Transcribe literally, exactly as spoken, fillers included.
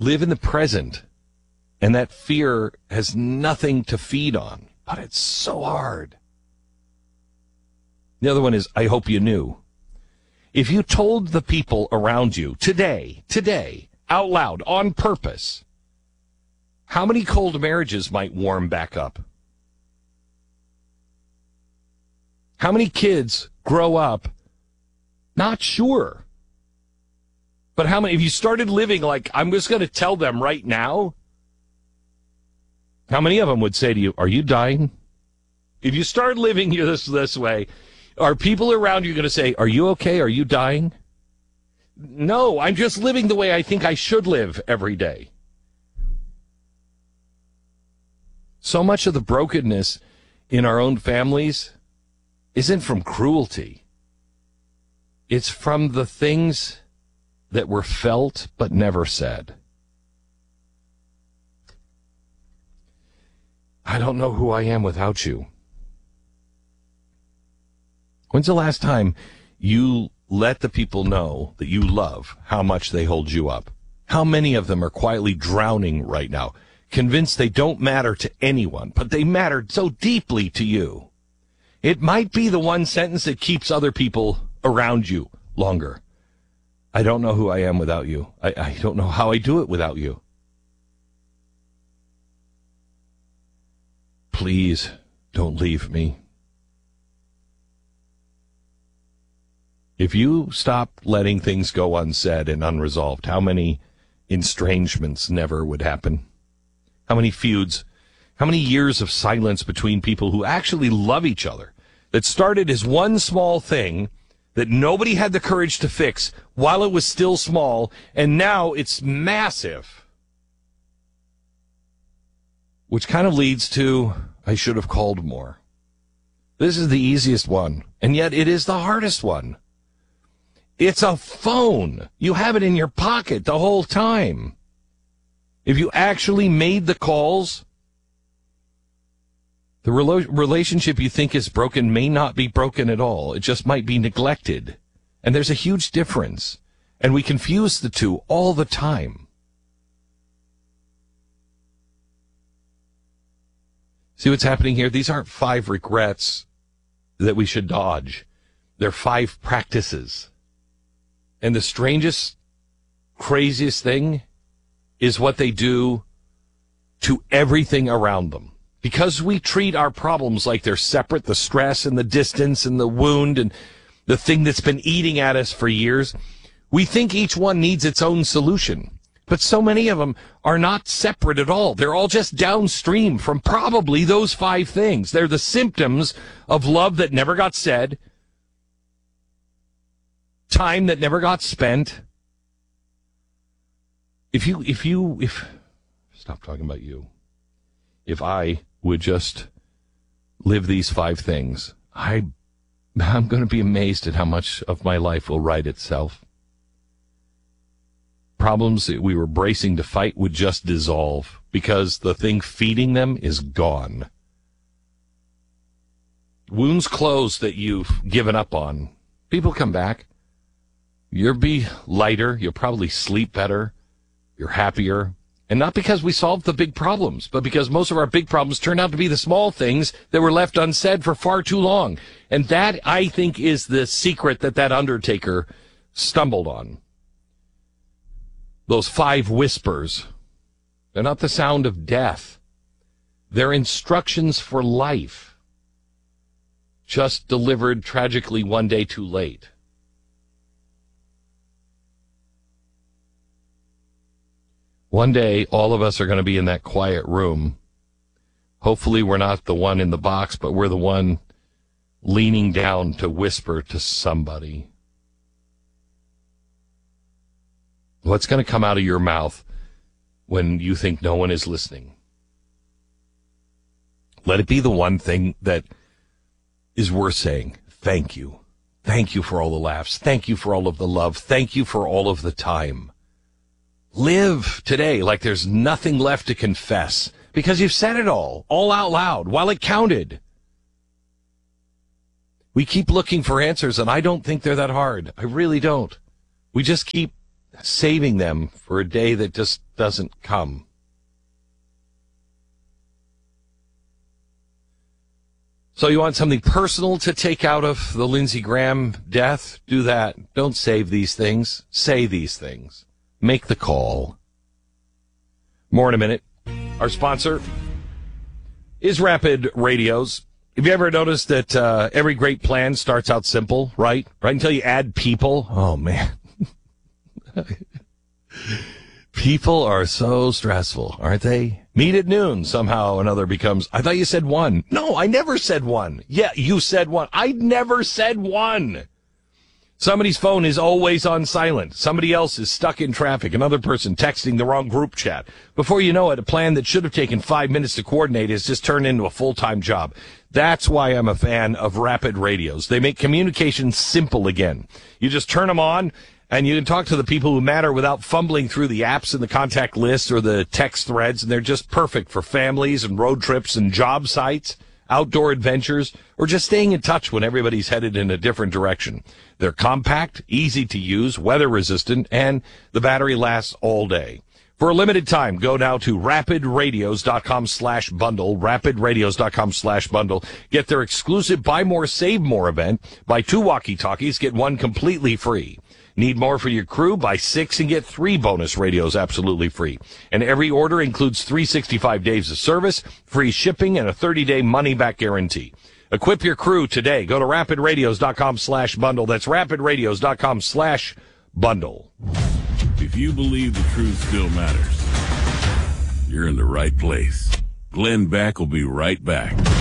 live in the present, and that fear has nothing to feed on. But it's so hard. The other one is, I hope you knew. If you told the people around you today, today, out loud, on purpose, how many cold marriages might warm back up? How many kids grow up not sure? But how many, if you started living like, I'm just going to tell them right now, how many of them would say to you, are you dying? If you start living this, this way, are people around you going to say, are you okay? Are you dying? No, I'm just living the way I think I should live every day. So much of the brokenness in our own families isn't from cruelty. It's from the things that were felt but never said. I don't know who I am without you. When's the last time you let the people know that you love how much they hold you up? How many of them are quietly drowning right now, convinced they don't matter to anyone, but they matter so deeply to you? It might be the one sentence that keeps other people around you longer. I don't know who I am without you. I, I don't know how I do it without you. Please don't leave me. If you stop letting things go unsaid and unresolved, how many estrangements never would happen? How many feuds? How many years of silence between people who actually love each other that started as one small thing that nobody had the courage to fix while it was still small, and now it's massive? Which kind of leads to, I should have called more. This is the easiest one, and yet it is the hardest one. It's a phone. You have it in your pocket the whole time. If you actually made the calls, the relo- relationship you think is broken may not be broken at all. It just might be neglected. And there's a huge difference. And we confuse the two all the time. See what's happening here? These aren't five regrets that we should dodge. They're five practices. And the strangest, craziest thing is what they do to everything around them. Because we treat our problems like they're separate, the stress and the distance and the wound and the thing that's been eating at us for years, we think each one needs its own solution. But so many of them are not separate at all. They're all just downstream from probably those five things. They're the symptoms of love that never got said, time that never got spent. If you, if you, if, stop talking about you. If I would just live these five things, I, I'm going to be amazed at how much of my life will right itself. Problems that we were bracing to fight would just dissolve because the thing feeding them is gone. Wounds closed that you've given up on, people come back. You'll be lighter. You'll probably sleep better. You're happier. And not because we solved the big problems, but because most of our big problems turned out to be the small things that were left unsaid for far too long. And that, I think, is the secret that that undertaker stumbled on. Those five whispers, they're not the sound of death. They're instructions for life, just delivered tragically one day too late. One day, all of us are going to be in that quiet room. Hopefully, we're not the one in the box, but we're the one leaning down to whisper to somebody. What's going to come out of your mouth when you think no one is listening? Let it be the one thing that is worth saying. Thank you. Thank you for all the laughs. Thank you for all of the love. Thank you for all of the time. Live today like there's nothing left to confess because you've said it all, all out loud, while it counted. We keep looking for answers, and I don't think they're that hard. I really don't. We just keep saving them for a day that just doesn't come. So you want something personal to take out of the Lindsey Graham death? Do that. Don't save these things. Say these things. Make the call. More in a minute. Our sponsor is Rapid Radios. Have you ever noticed that uh, every great plan starts out simple, right? Right until you add people. Oh, man. People are so stressful, aren't they? Meet at noon somehow another becomes, I thought you said one. No, I never said one. Yeah, you said one. I never said one. Somebody's phone is always on silent. Somebody else is stuck in traffic. Another person texting the wrong group chat. Before you know it, a plan that should have taken five minutes to coordinate has just turned into a full-time job. That's why I'm a fan of Rapid Radios. They make communication simple again. You just turn them on, and you can talk to the people who matter without fumbling through the apps and the contact lists or the text threads, and they're just perfect for families and road trips and job sites, outdoor adventures, or just staying in touch when everybody's headed in a different direction. They're compact, easy to use, weather-resistant, and the battery lasts all day. For a limited time, go now to rapidradios.com slash bundle, rapidradios.com slash bundle. Get their exclusive Buy More, Save More event. Buy two walkie-talkies, get one completely free. Need more for your crew? Buy six and get three bonus radios absolutely free. And every order includes three hundred sixty-five days of service, free shipping, and a thirty-day money-back guarantee. Equip your crew today. Go to rapidradios.com slash bundle. That's rapidradios.com slash bundle. If you believe the truth still matters, you're in the right place. Glenn Beck will be right back.